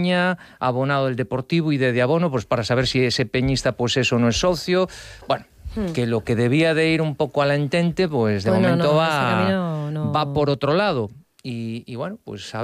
Peña, abonado del Deportivo y de Abono, pues para saber si ese peñista pues eso no es socio. Bueno, que lo que debía de ir un poco a la entente, pues de momento va por otro lado. Y bueno, pues a ver.